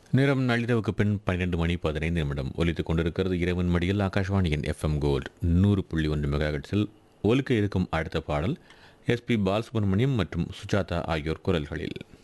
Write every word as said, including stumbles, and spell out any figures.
நேரம் நள்ளிரவுக்கு பின் பன்னிரண்டு மணி பதினைந்து நிமிடம் ஒலித்துக் கொண்டிருக்கிறது இரவின் மடியில் ஆகாஷ்வாணியின் எஃப்எம் கோல்ட் நூறு புள்ளி ஒன்று மெகாஹெட்ஸில் ஒலிக்க இருக்கும் அடுத்த பாடல் எஸ்பி பாலசுப்ரமணியம் மற்றும் சுஜாதா ஆகியோர் குரல்களில்.